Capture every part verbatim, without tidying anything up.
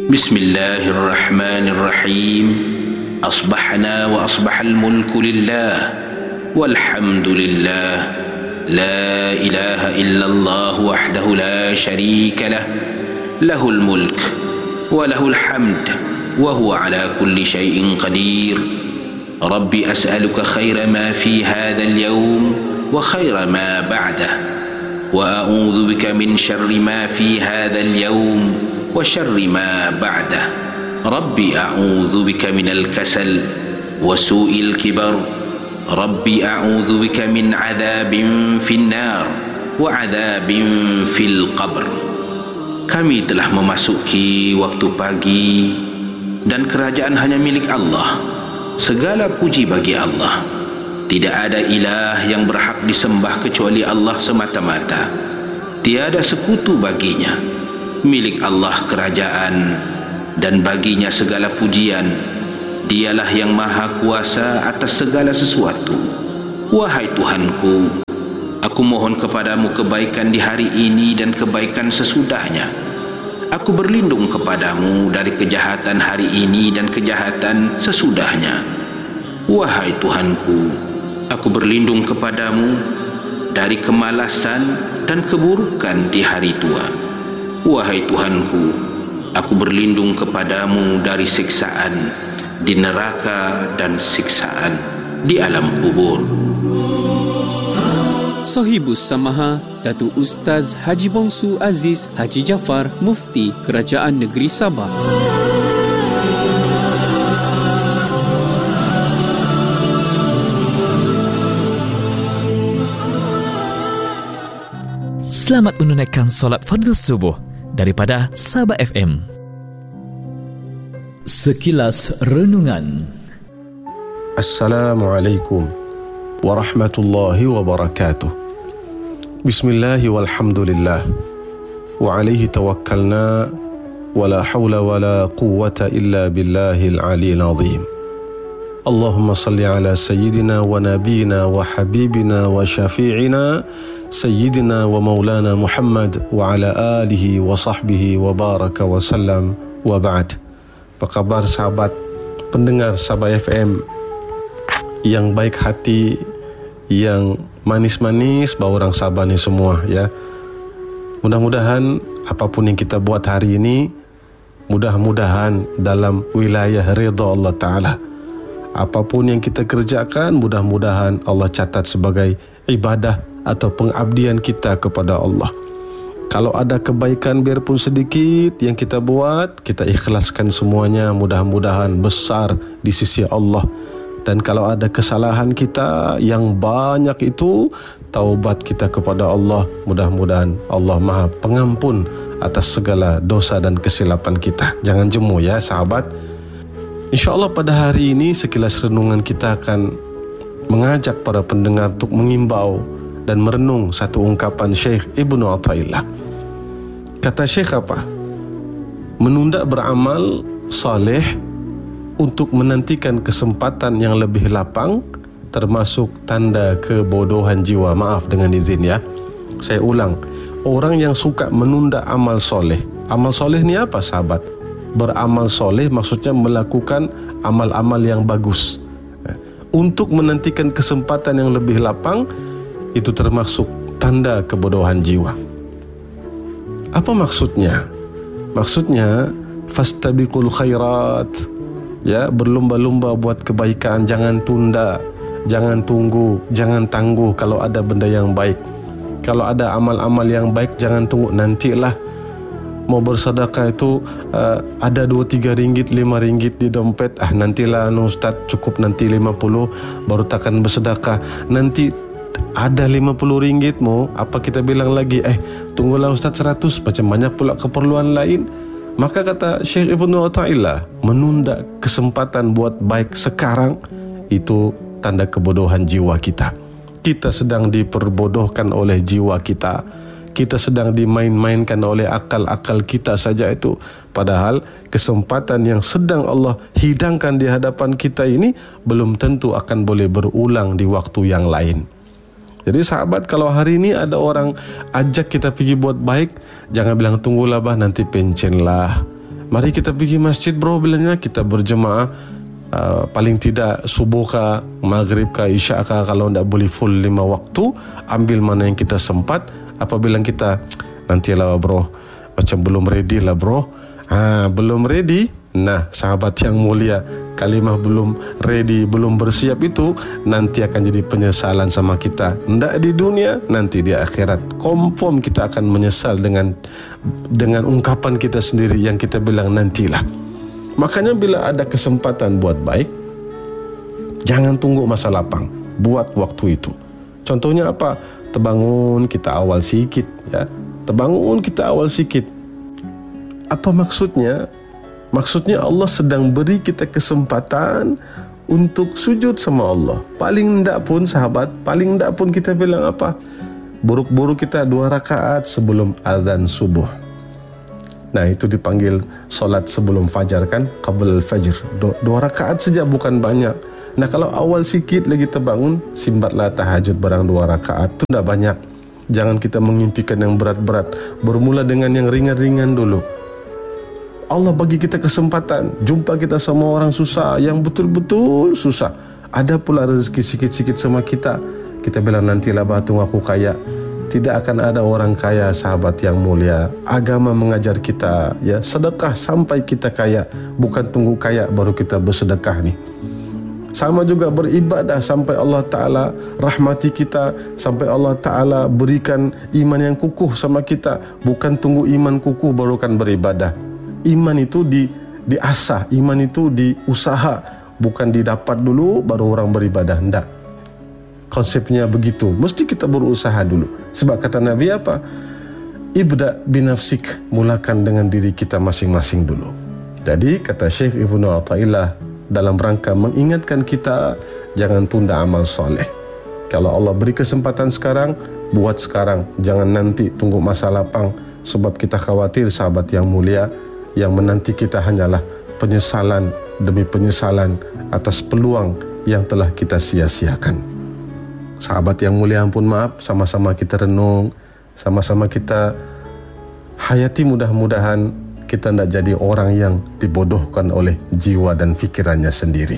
بسم الله الرحمن الرحيم أصبحنا وأصبح الملك لله والحمد لله لا إله إلا الله وحده لا شريك له له الملك وله الحمد وهو على كل شيء قدير رب أسألك خير ما في هذا اليوم وخير ما بعده وأعوذ بك من شر ما في هذا اليوم وشر ما بعده ربي أعوذ بك من الكسل وسوء الكبر ربي أعوذ بك من عذاب في النار وعذاب في القبر. Kami telah memasuki waktu pagi dan kerajaan hanya milik Allah. Segala puji bagi Allah. Tidak ada ilah yang berhak disembah kecuali Allah semata-mata. Tiada sekutu baginya. Milik Allah kerajaan dan baginya segala pujian. Dialah yang maha kuasa atas segala sesuatu. Wahai Tuhanku, aku mohon kepadamu kebaikan di hari ini dan kebaikan sesudahnya. Aku berlindung kepadamu dari kejahatan hari ini dan kejahatan sesudahnya. Wahai Tuhanku, aku berlindung kepadamu dari kemalasan dan keburukan di hari tua. Wahai Tuhanku, aku berlindung kepadamu dari siksaan di neraka dan siksaan di alam kubur. Sahibus Samaha Datuk Ustaz Haji Bongsu Aziz Haji Jaafar Mufti Kerajaan Negeri Sabah. Selamat menunaikan solat fardu subuh daripada Sabah F M. Sekilas renungan. Assalamualaikum warahmatullahi wabarakatuh. Bismillah walhamdulillah wa alaihi tawakkalna wa la hawla wa la quwwata illa billahil aliyil azim. Allahumma salli ala sayyidina wa nabiyina wa habibina wa syafi'ina sayyidina wa maulana Muhammad wa ala alihi wa sahbihi wa baraka wa sallam wa ba'd. Apa khabar sahabat pendengar Sabah F M yang baik hati, yang manis-manis bau orang Sabah ni semua ya. Mudah-mudahan apapun yang kita buat hari ini, mudah-mudahan dalam wilayah ridha Allah Ta'ala. Apapun yang kita kerjakan, mudah-mudahan Allah catat sebagai ibadah atau pengabdian kita kepada Allah. Kalau ada kebaikan biarpun sedikit yang kita buat, kita ikhlaskan semuanya, mudah-mudahan besar di sisi Allah. Dan kalau ada kesalahan kita yang banyak itu, taubat kita kepada Allah, mudah-mudahan Allah Maha Pengampun atas segala dosa dan kesilapan kita. Jangan jemu ya sahabat. InsyaAllah pada hari ini sekilas renungan kita akan mengajak para pendengar untuk mengimbau dan merenung satu ungkapan Syekh Ibnu Athaillah. Kata Syekh apa? Menunda beramal saleh untuk menantikan kesempatan yang lebih lapang termasuk tanda kebodohan jiwa. Maaf dengan izin ya, saya ulang. Orang yang suka menunda amal soleh. Amal soleh ni apa sahabat? Beramal soleh maksudnya melakukan amal-amal yang bagus untuk menantikan kesempatan yang lebih lapang. Itu termasuk tanda kebodohan jiwa. Apa maksudnya? Maksudnya fastabiqul khairat, ya, berlomba-lomba buat kebaikan, jangan tunda, jangan tunggu, jangan tangguh. Kalau ada benda yang baik, kalau ada amal-amal yang baik, jangan tunggu, nantilah. Mau bersedekah itu uh, ada dua tiga ringgit, lima ringgit di dompet, ah nantilah anu Ustaz, cukup nanti lima puluh baru takkan bersedekah. Nanti ada lima puluh ringgitmu, apa kita bilang lagi, eh tunggulah Ustaz seratus, macam banyak pula keperluan lain. Maka kata Syekh Ibnu Athaillah, menunda kesempatan buat baik sekarang itu tanda kebodohan jiwa kita. Kita sedang diperbodohkan oleh jiwa kita. Kita sedang dimain-mainkan oleh akal-akal kita saja itu. Padahal kesempatan yang sedang Allah hidangkan di hadapan kita ini belum tentu akan boleh berulang di waktu yang lain. Jadi sahabat, kalau hari ini ada orang ajak kita pergi buat baik, jangan bilang tunggulah bah nanti pencen lah, Mari kita pergi masjid bro, bilangnya kita berjemaah, uh, paling tidak subuh kah, maghrib kah, isyak kah. Kalau tidak boleh full lima waktu, ambil mana yang kita sempat. Apabila kita, nantilah bro, macam belum ready lah bro, ha, belum ready. Nah sahabat yang mulia, kalimah belum ready, belum bersiap itu nanti akan jadi penyesalan sama kita. Tidak di dunia, nanti di akhirat. Confirm kita akan menyesal dengan dengan ungkapan kita sendiri yang kita bilang nantilah. Makanya bila ada kesempatan buat baik, jangan tunggu masa lapang, buat waktu itu. Contohnya apa? Terbangun kita awal sikit, ya. Terbangun kita awal sikit. Apa maksudnya? Maksudnya Allah sedang beri kita kesempatan untuk sujud sama Allah. Paling tidak pun sahabat, paling tidak pun kita bilang apa? Buruk-buruk kita dua rakaat sebelum azan subuh. Nah itu dipanggil solat sebelum fajar kan? Qabl al-fajr. Dua, dua rakaat saja, bukan banyak. Nah kalau awal sikit lagi terbangun, simbatlah tahajud barang dua rakaat. Itu tidak banyak. Jangan kita mengimpikan yang berat-berat. Bermula dengan yang ringan-ringan dulu. Allah bagi kita kesempatan, jumpa kita sama orang susah, yang betul-betul susah. Ada pula rezeki sikit-sikit sama kita. Kita bilang nantilah batung aku kaya. Tidak akan ada orang kaya sahabat yang mulia. Agama mengajar kita, ya, sedekah sampai kita kaya. Bukan tunggu kaya baru kita bersedekah nih. Sama juga beribadah sampai Allah Ta'ala rahmati kita, sampai Allah Ta'ala berikan iman yang kukuh sama kita. Bukan tunggu iman kukuh baru kan beribadah. Iman itu di diasah, iman itu diusaha, bukan didapat dulu baru orang beribadah. Tidak. Konsepnya begitu. Mesti kita berusaha dulu. Sebab kata Nabi apa? Ibda binafsik, mulakan dengan diri kita masing-masing dulu. Jadi kata Syekh Ibnu Athaillah dalam rangka mengingatkan kita, jangan tunda amal soleh. Kalau Allah beri kesempatan sekarang, buat sekarang. Jangan nanti tunggu masa lapang. Sebab kita khawatir sahabat yang mulia, yang menanti kita hanyalah penyesalan demi penyesalan atas peluang yang telah kita sia-siakan. Sahabat yang mulia, ampun maaf, sama-sama kita renung, sama-sama kita hayati, mudah-mudahan kita tidak jadi orang yang dibodohkan oleh jiwa dan fikirannya sendiri.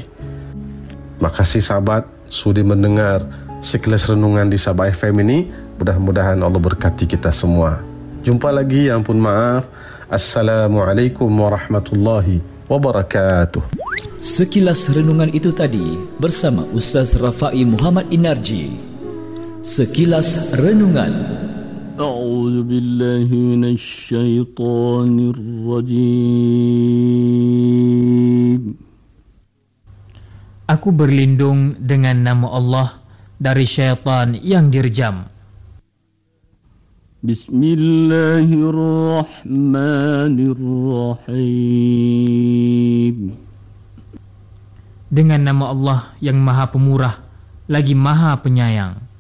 Makasih sahabat sudi mendengar sekilas renungan di Sabah F M ini. Mudah-mudahan Allah berkati kita semua. Jumpa lagi, ampun maaf. Assalamualaikum warahmatullahi wabarakatuh. Sekilas renungan itu tadi bersama Ustaz Rafai Muhammad Inarji. Sekilas renungan. A'udzu billahi minasy syaithanir rajim. Aku berlindung dengan nama Allah dari syaitan yang dirjam. Bismillahirrahmanirrahim. Dengan nama Allah yang Maha Pemurah lagi Maha Penyayang.